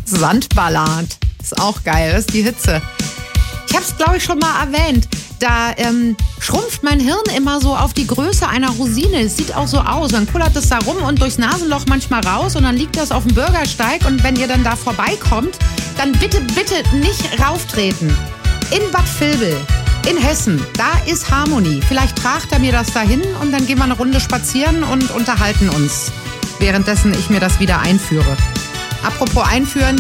Sandballard. Ist auch geil, das ist die Hitze. Ich habe es, glaube ich, schon mal erwähnt. Da schrumpft mein Hirn immer so auf die Größe einer Rosine. Es sieht auch so aus. Dann kullert es da rum und durchs Nasenloch manchmal raus und dann liegt das auf dem Bürgersteig. Und wenn ihr dann da vorbeikommt, dann bitte, bitte nicht rauftreten. In Bad Vilbel, in Hessen, da ist Harmonie. Vielleicht tragt er mir das dahin und dann gehen wir eine Runde spazieren und unterhalten uns, währenddessen ich mir das wieder einführe. Apropos einführen,